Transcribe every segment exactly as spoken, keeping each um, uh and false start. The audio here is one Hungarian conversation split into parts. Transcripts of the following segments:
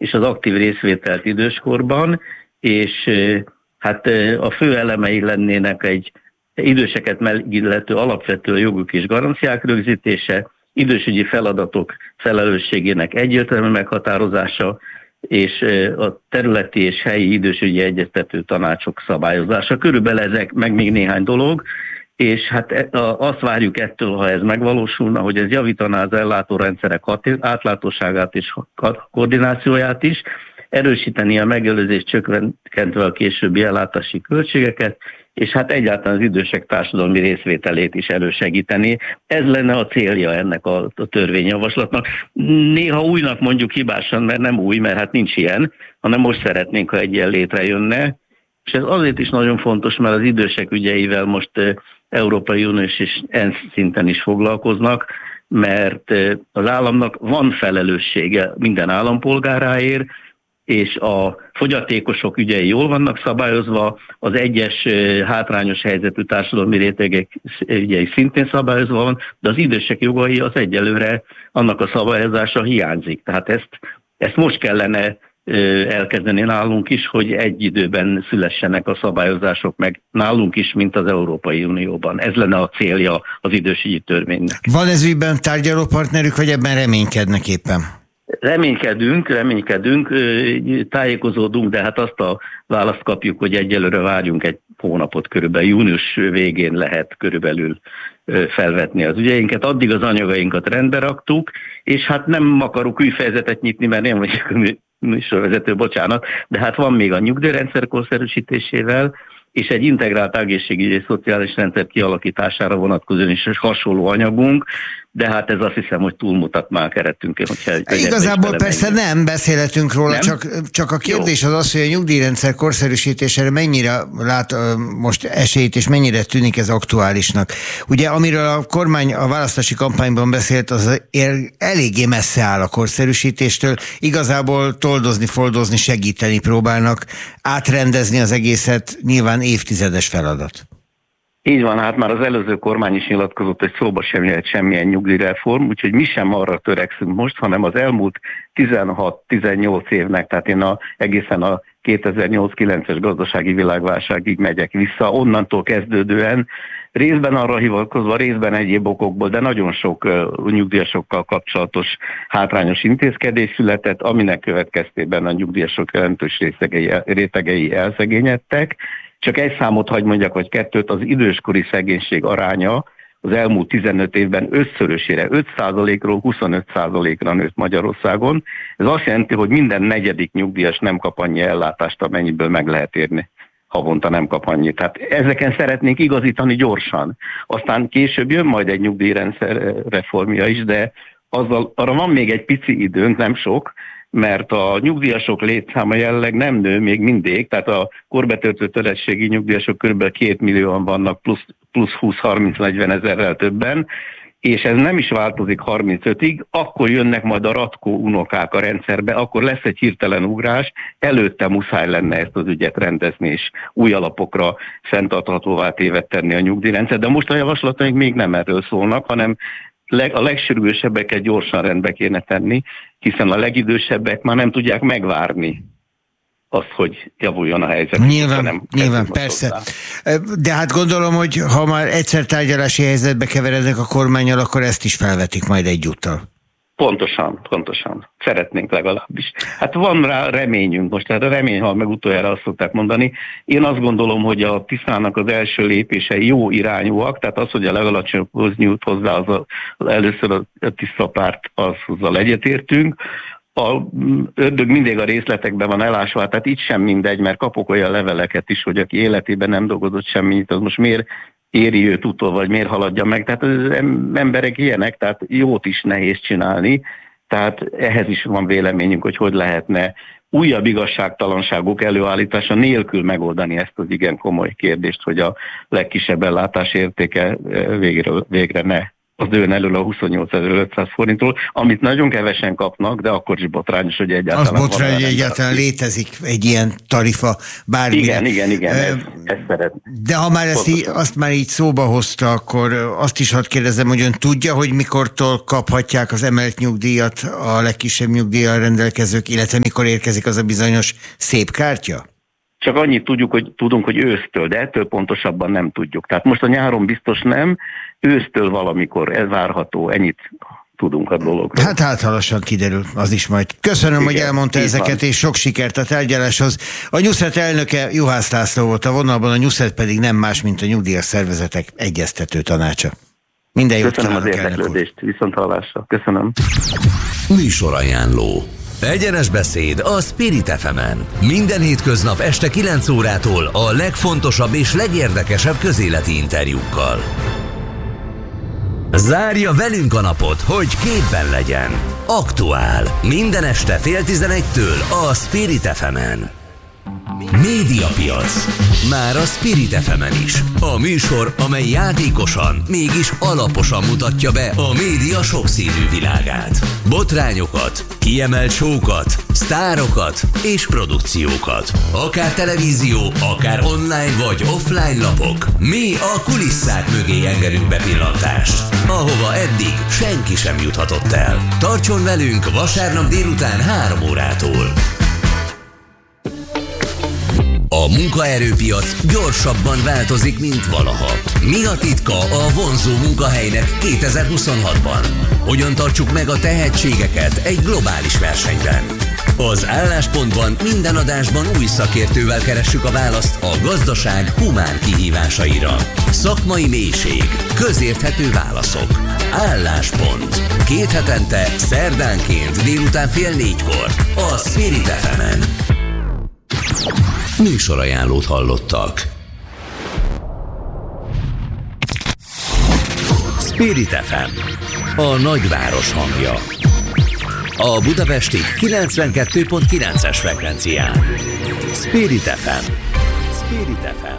és az aktív részvételt időskorban, és hát a fő elemei lennének egy időseket megillető alapvető jogok és garanciák rögzítése, idősügyi feladatok felelősségének egyértelmű meghatározása, és a területi és helyi idősügyi egyeztető tanácsok szabályozása. Körülbelül ezek, meg még néhány dolog, és hát azt várjuk ettől, ha ez megvalósulna, hogy ez javítaná az ellátórendszerek átláthatóságát és koordinációját is, erősíteni a megelőzést, csökkentve a későbbi ellátási költségeket, és hát egyáltalán az idősek társadalmi részvételét is elősegíteni. Ez lenne a célja ennek a, a törvényjavaslatnak. Néha újnak mondjuk hibásan, mert nem új, mert hát nincs ilyen, hanem most szeretnénk, ha egy ilyen létrejönne. És ez azért is nagyon fontos, mert az idősek ügyeivel most Európai Uniós és ENSZ szinten is foglalkoznak, mert az államnak van felelőssége minden állampolgáráért, és a fogyatékosok ügyei jól vannak szabályozva, az egyes hátrányos helyzetű társadalmi rétegek ügyei szintén szabályozva van, de az idősek jogai az egyelőre annak a szabályozása hiányzik. Tehát ezt, ezt most kellene elkezdeni nálunk is, hogy egy időben szülessenek a szabályozások meg nálunk is, mint az Európai Unióban. Ez lenne a célja az idősügyi törvénynek. Van ez ügyben tárgyalópartnerük, vagy ebben reménykednek éppen? Reménykedünk, reménykedünk, tájékozódunk, de hát azt a választ kapjuk, hogy egyelőre várjunk egy hónapot, körülbelül június végén lehet körülbelül felvetni az ügyeinket. Addig az anyagainkat rendbe raktuk, és hát nem akarok új fejezetet nyitni, mert én vagyok műsorvezető, bocsánat, de hát van még a nyugdíjrendszer korszerűsítésével, és egy integrált egészségügyi és szociális rendszer kialakítására vonatkozóan is hasonló anyagunk, de hát ez azt hiszem, hogy túlmutat már keretünkön. Igazából persze nem beszélhetünk róla, nem? Csak, csak a kérdés Jó. az az, hogy a nyugdíjrendszer korszerűsítésére mennyire lát most esélyt, és mennyire tűnik ez aktuálisnak. Ugye, amiről a kormány a választási kampányban beszélt, az eléggé messze áll a korszerűsítéstől. Igazából toldozni, foldozni, segíteni próbálnak, átrendezni az egészet, nyilván évtizedes feladat. Így van, hát már az előző kormány is nyilatkozott, hogy szóba sem jöhet semmilyen nyugdíjreform, úgyhogy mi sem arra törekszünk most, hanem az elmúlt tizenhat-tizennyolc évnek, tehát én a, egészen a kétezer-nyolc-kilences gazdasági világválságig megyek vissza, onnantól kezdődően, részben arra hivatkozva, részben egyéb okokból, de nagyon sok uh, nyugdíjasokkal kapcsolatos hátrányos intézkedés született, aminek következtében a nyugdíjasok jelentős részegei, rétegei elszegényedtek. Csak egy számot hagy mondjak, vagy kettőt, az időskori szegénység aránya az elmúlt tizenöt évben ötszörösére, öt százalékról huszonöt százalékra nőtt Magyarországon. Ez azt jelenti, hogy minden negyedik nyugdíjas nem kap annyi ellátást, amennyiből meg lehet érni. Havonta nem kap annyit. Tehát ezeken szeretnénk igazítani gyorsan. Aztán később jön majd egy nyugdíjrendszer reformja is, de azzal, arra van még egy pici időnk, nem sok, mert a nyugdíjasok létszáma jelenleg nem nő még mindig, tehát a korbetöltő törességi nyugdíjasok kb. két millióan vannak, plusz, plusz húsz-harminc-negyven ezerrel többen, és ez nem is változik harmincötig, akkor jönnek majd a ratkó unokák a rendszerbe, akkor lesz egy hirtelen ugrás, előtte muszáj lenne ezt az ügyet rendezni, és új alapokra fenntarthatóvá tévet tenni a nyugdíjrendszer, de most a javaslataink még nem erről szólnak, hanem a legsürgősebbeket gyorsan rendbe kéne tenni, hiszen a legidősebbek már nem tudják megvárni azt, hogy javuljon a helyzet. Nyilván, nem nyilván persze. Hozzá. De hát gondolom, hogy ha már egyszer tárgyalási helyzetbe keverednek a kormánnyal, akkor ezt is felvetik majd egyúttal. Pontosan, pontosan. Szeretnénk legalábbis. Hát van rá reményünk most, tehát a remény, ha meg utoljára azt szokták mondani. Én azt gondolom, hogy a tisztának az első lépései jó irányúak, tehát az, hogy a legalacsonyabbhoz nyújt hozzá, az, a, az először a tiszta párt, azzal egyetértünk. A ördög mindig a részletekben van elásva, tehát itt sem mindegy, mert kapok olyan leveleket is, hogy aki életében nem dolgozott semmit, az most miért éri őt utol, vagy miért haladja meg. Tehát az emberek ilyenek, tehát jót is nehéz csinálni, tehát ehhez is van véleményünk, hogy hogy lehetne újabb igazságtalanságok előállítása nélkül megoldani ezt az igen komoly kérdést, hogy a legkisebb ellátás értéke végre, végre ne az dőn elől a huszonnyolcezer-ötszáz forintról, amit nagyon kevesen kapnak, de akkor is botrányos, hogy egyáltalán... Az botrány, hogy egyáltalán létezik egy ilyen tarifa bármire. Igen, igen, igen, ez, ez szeret. De ha már ezt így, azt már így szóba hozta, akkor azt is hadd kérdezem, hogy ön tudja, hogy mikortól kaphatják az emelt nyugdíjat a legkisebb nyugdíjjal rendelkezők, illetve mikor érkezik az a bizonyos szép kártya? Csak annyit tudjuk, hogy tudunk, hogy ősztől, de ettől pontosabban nem tudjuk. Tehát most a nyáron biztos nem, ősztől valamikor, ez várható, ennyit tudunk a dologról. Hát hát lassan kiderül, az is majd. Köszönöm, igen, hogy elmondta ezeket, van. És sok sikert a tárgyaláshoz. A Nyuszet elnöke Juhász László volt a vonalban, a Nyuszet pedig nem más, mint a nyugdíjas szervezetek egyeztető tanácsa. Minden jót Köszönöm kívánok, az érdeklődést, viszonthallásra. Köszönöm. Műsorajánló. Egyenes beszéd a Spirit ef emen. Minden hétköznap este kilenc órától a legfontosabb és legérdekesebb közéleti interjúkkal. Zárja velünk a napot, hogy képben legyen. Aktuál. Minden este fél tizenegytől a Spirit ef emen. Médiapiac. Már a Spirit ef emen is. A műsor, amely játékosan, mégis alaposan mutatja be a média sokszínű világát. Botrányokat, kiemelt show-kat, sztárokat és produkciókat. Akár televízió, akár online vagy offline lapok. Mi a kulisszák mögé engedünk bepillantást, ahova eddig senki sem juthatott el. Tartson velünk vasárnap délután három órától. A munkaerőpiac gyorsabban változik, mint valaha. Mi a titka a vonzó munkahelynek kétezer-huszonhatban? Hogyan tartsuk meg a tehetségeket egy globális versenyben? Az Álláspontban minden adásban új szakértővel keressük a választ a gazdaság humán kihívásaira. Szakmai mélység, közérthető válaszok. Álláspont. Két hetente, szerdánként délután fél négykor a Spirit ef emen. Műsorajánlót hallottak. Spirit ef em, a nagyváros hangja. A budapesti kilencvenkettő pont kilences frekvencián. Spirit ef em. Spirit ef em.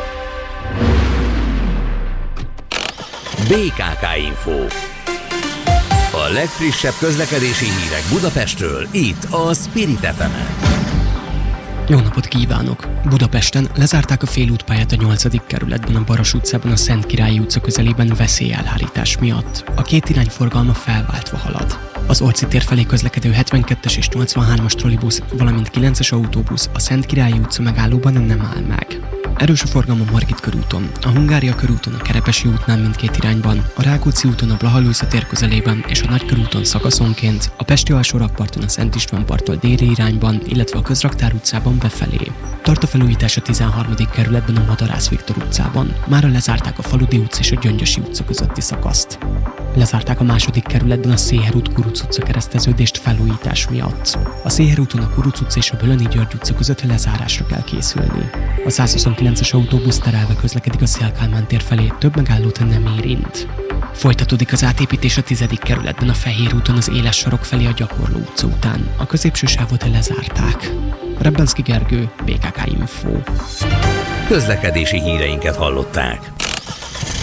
bé ká ká Info. A legfrissebb közlekedési hírek Budapestről, itt a Spirit ef emen. Jó napot kívánok! Budapesten lezárták a félútpályát a nyolcadik kerületben, a Baros utcában, a Szent Királyi utca közelében veszélyelhárítás miatt. A két irány forgalma felváltva halad. Az Orci tér felé közlekedő hetvenkettes és nyolcvanhármas trollibusz, valamint kilences autóbusz a Szent Királyi utca megállóban nem áll meg. Erős a forgalom a Margit körúton, a Hungária körúton, a Kerepesi útnál mindkét irányban, a Rákóczi úton a Blaha-Lőzsa tér közelében és a Nagykörúton szakaszonként, a Pesti alsórakparton a Szent István parttól déli irányban, illetve a Közraktár utcában befelé. Tart a felújítás a tizenharmadik kerületben a Madarász Viktor utcában. Mára lezárták a Faludi utca és a Gyöngyösi utca közötti szakaszt. Lezárták a második kerületben a Széher út Kuruc utca kereszteződést felújítás miatt. A Széher úton a Kuruc utca és a Bölöni György utca között lezárásra kell készülni. A százhuszonkilences autóbusz terelve közlekedik a Széll Kálmán tér felé, több megállót nem érint. Folytatódik az átépítés a tizedik kerületben a Fehér úton az Éles sarok felé a Gyakorló utca után. A középső sávot lezárták. Rebbenszky Gergő, bé ká ká Info. Közlekedési híreinket hallották.